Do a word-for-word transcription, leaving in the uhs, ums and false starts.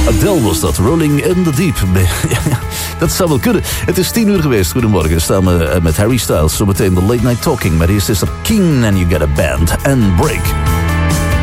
Adele was dat, Rolling in the Deep. Dat zou wel kunnen. Het is tien uur geweest. Goedemorgen. Staan we met Harry Styles. Zometeen de Late Night Talking. Maar eerst is er King and You Get a Band and Break.